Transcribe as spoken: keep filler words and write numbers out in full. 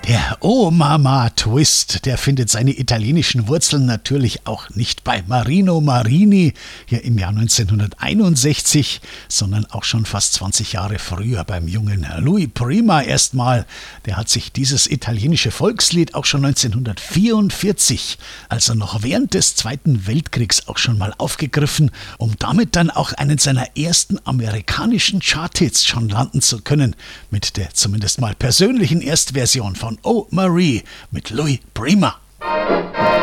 Der Oh Mama Twist, der findet seine italienischen Wurzeln natürlich auch nicht bei Marino Marini hier im Jahr neunzehnhunderteinundsechzig, sondern auch schon fast zwanzig Jahre früher beim jungen Louis Prima erstmal. Der hat sich dieses italienische Volkslied auch schon neunzehnhundertvierundvierzig, also noch während des Zweiten Weltkriegs, auch schon mal aufgegriffen, um damit dann auch einen seiner ersten amerikanischen Charthits schon landen zu können, mit der zumindest mal persönlichen Erstversion von Oh Marie mit Louis Prima.